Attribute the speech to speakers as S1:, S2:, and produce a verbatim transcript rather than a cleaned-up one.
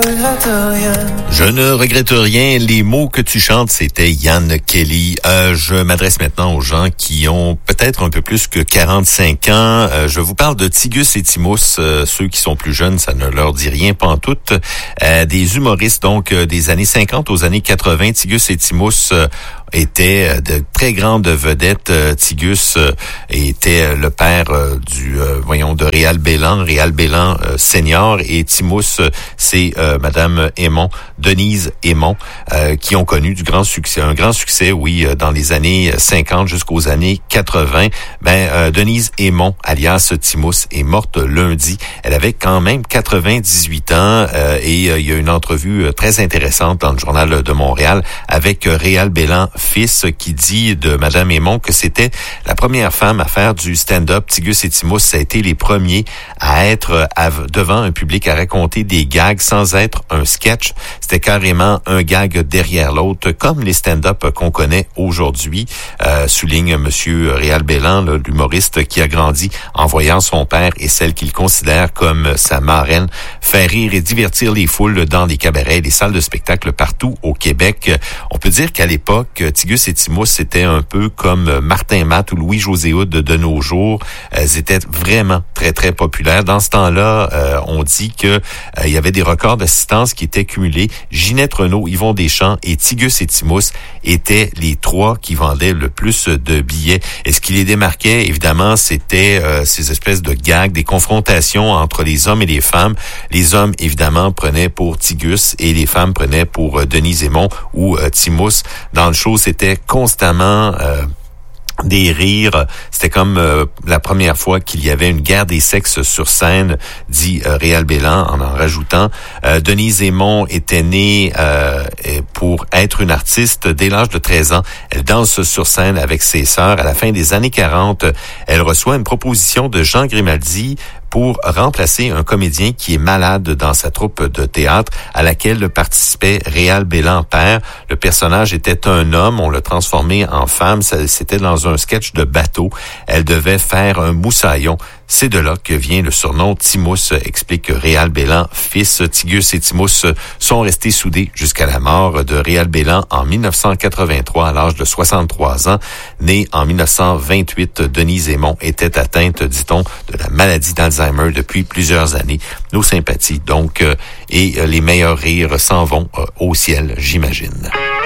S1: regrette rien.
S2: Je ne regrette rien. Les mots que tu chantes, c'était Yann Kelly. Euh, je m'adresse maintenant aux gens qui ont peut-être un peu plus que quarante-cinq ans. Euh, je vous parle de Tigus et Timos. Euh, ceux qui sont plus jeunes, ça ne leur dit rien pantoute. Euh, des humoristes, donc, euh, des années cinquante aux années quatre-vingts. Tigus et Timos euh, étaient de très grandes vedettes. Euh, Tigus euh, était le père euh, du, euh, voyons, de Réal Bélan, Réal Bélan euh, senior, et Timos, euh, c'est euh, Madame Aymon, Denise Aymon, euh, qui ont connu du grand succès, un grand succès, oui, euh, dans les années cinquante jusqu'aux années quatre-vingts. Ben, euh, Denise Aymon, alias Timos, est morte lundi. Elle avait quand même quatre-vingt-dix-huit ans, euh, et euh, il y a une entrevue euh, très intéressante dans le Journal de Montréal avec euh, Réal Bélan fils, qui dit de Madame Aymon que c'était la première femme à faire du stand-up. Tigus et Timos, ça a été les premiers à être à, devant un public à raconter des gags sans être un sketch. C'était carrément un gag derrière l'autre, comme les stand-up qu'on connaît aujourd'hui, euh, souligne Monsieur Réal Bélan, là, l'humoriste qui a grandi en voyant son père et celle qu'il considère comme sa marraine faire rire et divertir les foules dans les cabarets, les salles de spectacle partout au Québec. On peut dire qu'à l'époque, Tigus et Timos, c'était un peu comme Martin Matt ou Louis-José Hood de nos jours. Euh, ils étaient vraiment très, très populaires. Dans ce temps-là, euh, on dit que euh, il y avait des records d'assistance qui étaient cumulés. Ginette Renault, Yvon Deschamps et Tigus et Timos étaient les trois qui vendaient le plus de billets. Et ce qui les démarquait, évidemment, c'était euh, ces espèces de gags, des confrontations entre les hommes et les femmes. Les hommes, évidemment, prenaient pour Tigus et les femmes prenaient pour euh, Denise Aymon ou euh, Timos. Dans le show, c'était constamment euh, des rires. C'était comme euh, la première fois qu'il y avait une guerre des sexes sur scène, dit euh, Réal Bélan en en rajoutant. Euh, Denise Aymon était née euh, pour être une artiste dès l'âge de treize ans. Elle danse sur scène avec ses sœurs. À la fin des années quarante, elle reçoit une proposition de Jean Grimaldi pour remplacer un comédien qui est malade dans sa troupe de théâtre à laquelle participait Réal Bélan père. Le personnage était un homme, on l'a transformé en femme, c'était dans un sketch de bateau. Elle devait faire un moussaillon. C'est de là que vient le surnom Timos, explique Réal Bélan fils. Tigus et Timos sont restés soudés jusqu'à la mort de Réal Bélan en mille neuf cent quatre-vingt-trois à l'âge de soixante-trois ans. Née en mille neuf cent vingt-huit, Denise Aymon était atteinte, dit-on, de la maladie d'Alzheimer depuis plusieurs années. Nos sympathies, donc, euh, et les meilleurs rires s'en vont euh, au ciel, j'imagine.